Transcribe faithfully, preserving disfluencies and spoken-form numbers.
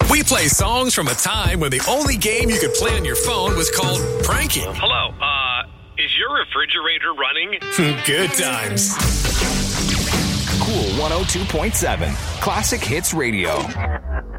We play songs from a time when the only game you could play on your phone was called pranking. Hello, uh, is your refrigerator running? Good times. Cool one oh two point seven. Classic Hits Radio.